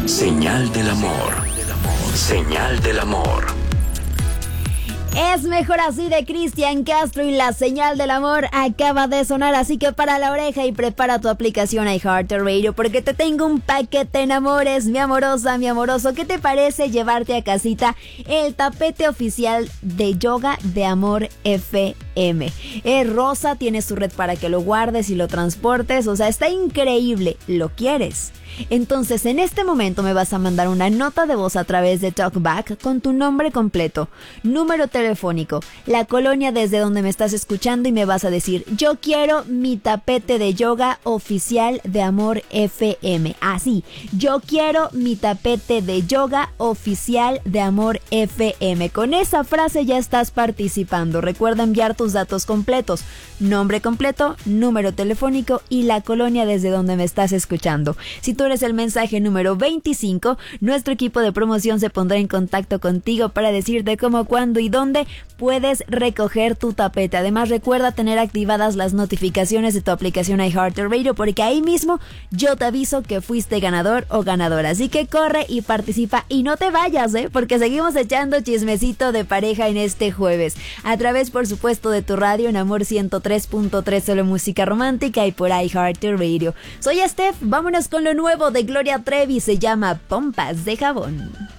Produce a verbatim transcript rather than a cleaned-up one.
Señal del amor. Señal del amor. Es mejor así de Cristian Castro y la señal del amor acaba de sonar, así que para la oreja y prepara tu aplicación iHeartRadio porque te tengo un paquete en amores, mi amorosa, mi amoroso. ¿Qué te parece llevarte a casita el tapete oficial de yoga de Amor F M? Es rosa, tiene su red para que lo guardes y lo transportes, o sea, está increíble. ¿Lo quieres? Entonces en este momento me vas a mandar una nota de voz a través de TalkBack con tu nombre completo, número telefónico, la colonia desde donde me estás escuchando y me vas a decir: yo quiero mi tapete de yoga oficial de Amor F M. Así, yo quiero mi tapete de yoga oficial de Amor F M. Con esa frase ya estás participando. Recuerda enviar tus datos completos, nombre completo, número telefónico y la colonia desde donde me estás escuchando. Si tú eres el mensaje número veinticinco, nuestro equipo de promoción se pondrá en contacto contigo para decirte cómo, cuándo y dónde puedes recoger tu tapete. Además, recuerda tener activadas las notificaciones de tu aplicación iHeartRadio porque ahí mismo yo te aviso que fuiste ganador o ganadora. Así que corre y participa y no te vayas, ¿eh? Porque seguimos echando chismecito de pareja en este jueves. A través, por supuesto, de tu radio en Amor ciento tres punto tres, solo música romántica y por iHeartRadio. Soy Steph, vámonos con lo nuevo de Gloria Trevi, se llama Pompas de Jabón.